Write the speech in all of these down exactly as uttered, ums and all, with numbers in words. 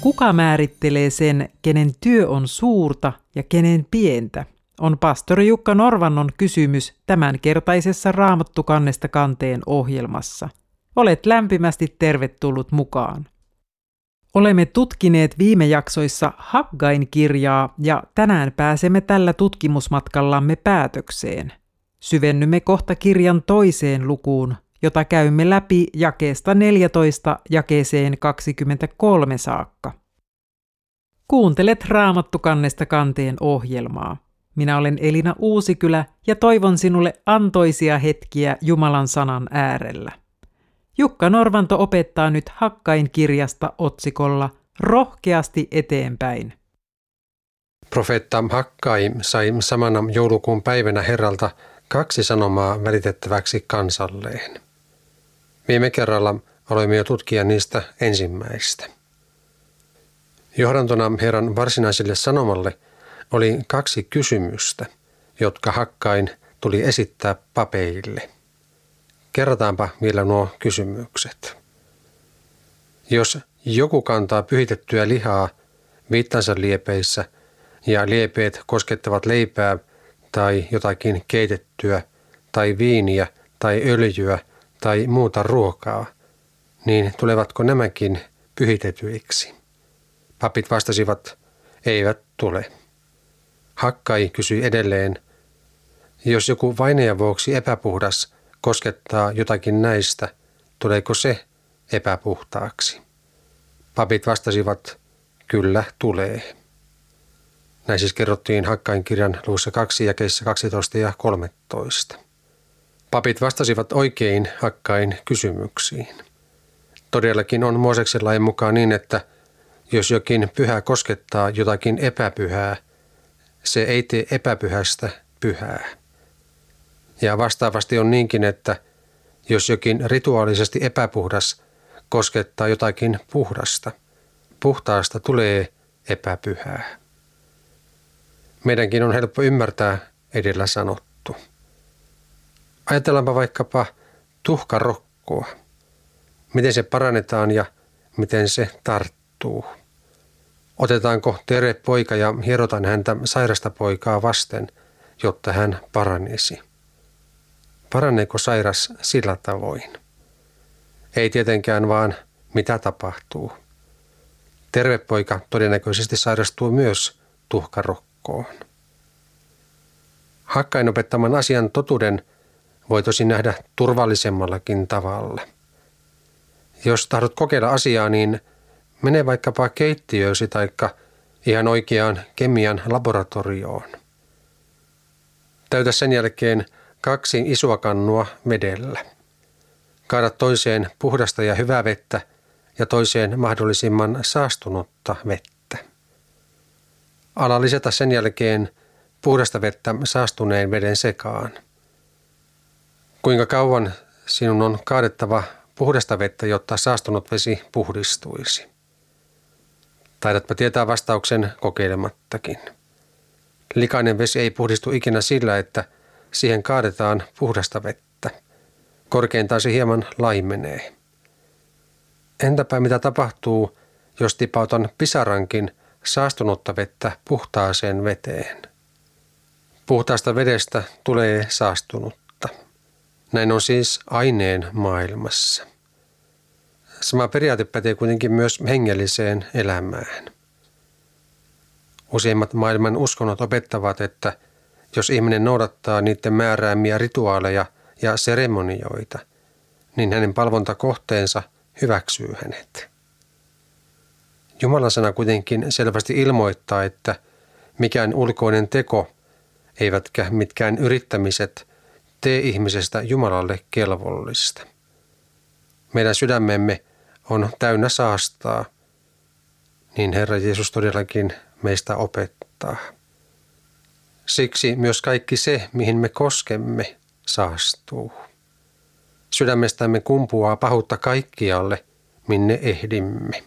Kuka määrittelee sen, kenen työ on suurta ja kenen pientä, on pastori Jukka Norvannon kysymys tämänkertaisessa Raamattu kannesta kanteen ohjelmassa. Olet lämpimästi tervetullut mukaan. Olemme tutkineet viime jaksoissa Haggain kirjaa ja tänään pääsemme tällä tutkimusmatkallamme päätökseen. Syvennymme kohta kirjan toiseen lukuun, jota käymme läpi jakeesta neljätoista jakeeseen kaksikymmentäkolme saakka. Kuuntelet Raamattu kannesta kanteen ohjelmaa. Minä olen Elina Uusikylä ja toivon sinulle antoisia hetkiä Jumalan sanan äärellä. Jukka Norvanto opettaa nyt Haggain kirjasta otsikolla Rohkeasti eteenpäin. Profeetta Haggai sai samana joulukuun päivänä Herralta kaksi sanomaa välitettäväksi kansalleen. Viime kerralla aloimme jo tutkia niistä ensimmäistä. Johdantona Herran varsinaiselle sanomalle oli kaksi kysymystä, jotka Haggain tuli esittää papeille. Kerrataanpa vielä nuo kysymykset. Jos joku kantaa pyhitettyä lihaa viittansa liepeissä ja liepeet koskettavat leipää tai jotakin keitettyä tai viiniä tai öljyä tai muuta ruokaa, niin tulevatko nämäkin pyhitetyiksi? Papit vastasivat, eivät tule. Haggai kysyi edelleen, jos joku vainajan vuoksi epäpuhdas koskettaa jotakin näistä, tuleeko se epäpuhtaaksi? Papit vastasivat, kyllä tulee. Näin siis kerrottiin Haggain kirjan luvussa kaksi jakeissa kaksitoista ja kolmetoista. Papit vastasivat oikein Haggain kysymyksiin. Todellakin on Mooseksen lain mukaan niin, että jos jokin pyhä koskettaa jotakin epäpyhää, se ei tee epäpyhästä pyhää. Ja vastaavasti on niinkin, että jos jokin rituaalisesti epäpuhdas koskettaa jotakin puhdasta, puhtaasta tulee epäpyhää. Meidänkin on helppo ymmärtää edellä sanottu. Ajatellaanpa vaikkapa tuhkarokkoa. Miten se parannetaan ja miten se tarttuu. Otetaanko terve poika ja hierotaan häntä sairasta poikaa vasten, jotta hän paranisi? Paraneeko sairas sillä tavoin? Ei tietenkään, vaan mitä tapahtuu. Terve poika todennäköisesti sairastuu myös tuhkarokkoon. Haggain opettaman asian totuuden voi tosin nähdä turvallisemmallakin tavalla. Jos tahdot kokeilla asiaa, niin mene vaikkapa keittiöösi taikka ihan oikeaan kemian laboratorioon. Täytä sen jälkeen kaksi isoa kannua vedellä. Kaada toiseen puhdasta ja hyvää vettä ja toiseen mahdollisimman saastunutta vettä. Ala lisätä sen jälkeen puhdasta vettä saastuneen veden sekaan. Kuinka kauan sinun on kaadettava puhdasta vettä, jotta saastunut vesi puhdistuisi? Taidatpa tietää vastauksen kokeilemattakin. Likainen vesi ei puhdistu ikinä sillä, että siihen kaadetaan puhdasta vettä. Korkeintaan se hieman laimenee. Entäpä mitä tapahtuu, jos tipautan pisarankin saastunutta vettä puhtaaseen veteen? Puhtaasta vedestä tulee saastunutta. Näin on siis aineen maailmassa. Sama periaate pätee kuitenkin myös hengelliseen elämään. Useimmat maailman uskonnot opettavat, että jos ihminen noudattaa niiden määräämiä rituaaleja ja seremonioita, niin hänen palvontakohteensa hyväksyy hänet. Jumalan sana kuitenkin selvästi ilmoittaa, että mikään ulkoinen teko, eivätkä mitkään yrittämiset tee ihmisestä Jumalalle kelvollista. Meidän sydämemme on täynnä saastaa, niin Herra Jeesus todellakin meistä opettaa. Siksi myös kaikki se, mihin me koskemme, saastuu. Sydämestämme kumpuaa pahuutta kaikkialle, minne ehdimme.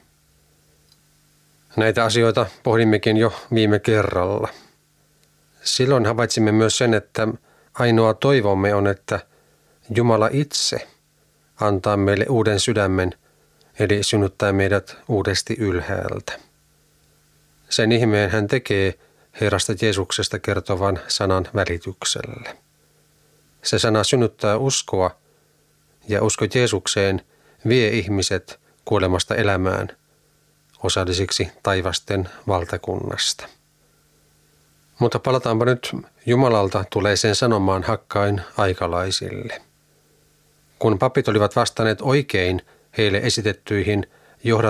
Näitä asioita pohdimmekin jo viime kerralla. Silloin havaitsimme myös sen, että ainoa toivomme on, että Jumala itse antaa meille uuden sydämen, eli synnyttää meidät uudesti ylhäältä. Sen ihmeen hän tekee Herrasta Jeesuksesta kertovan sanan välityksellä. Se sana synnyttää uskoa, ja usko Jeesukseen vie ihmiset kuolemasta elämään osallisiksi taivasten valtakunnasta. Mutta palataanpa nyt Jumalalta tuleeseen sanomaan Hakkain aikalaisille. Kun papit olivat vastanneet oikein heille esitettyihin